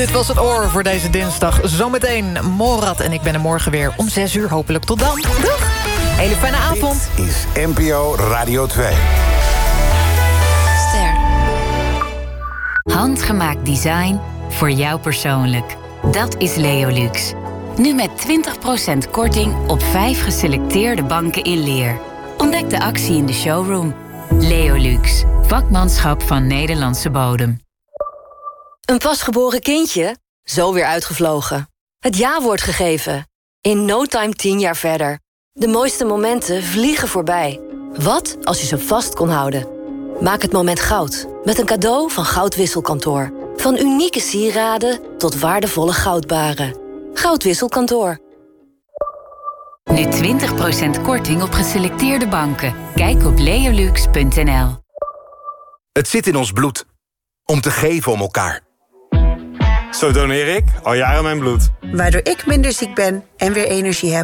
Dit was het oor voor deze dinsdag. Zometeen Morad en ik ben er morgen weer om 6 uur. Hopelijk tot dan. Doeg! Hele fijne avond. Dit is NPO Radio 2. Ster. Handgemaakt design voor jou persoonlijk. Dat is Leolux. Nu met 20% korting op 5 geselecteerde banken in leer. Ontdek de actie in de showroom. Leolux. Vakmanschap van Nederlandse bodem. Een pasgeboren kindje? Zo weer uitgevlogen. Het ja-woord gegeven. In no time 10 jaar verder. De mooiste momenten vliegen voorbij. Wat als je ze vast kon houden? Maak het moment goud. Met een cadeau van Goudwisselkantoor. Van unieke sieraden tot waardevolle goudbaren. Goudwisselkantoor. Nu 20% korting op geselecteerde banken. Kijk op leolux.nl. Het zit in ons bloed. Om te geven om elkaar. Zo doneer ik al jaren mijn bloed. Waardoor ik minder ziek ben en weer energie heb.